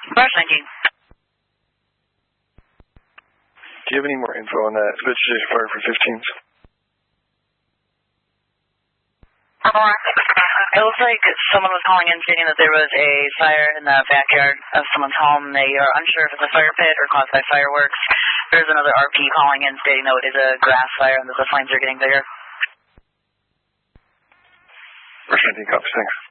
Brush 19. Do you have any more info on that vegetation fire for 15s? It looks like someone was calling in stating that there was a fire in the backyard of someone's home. They are unsure if it's a fire pit or caused by fireworks. There's another RP calling in stating that it is a grass fire and that the flames are getting bigger. Brush 19 copies, thanks.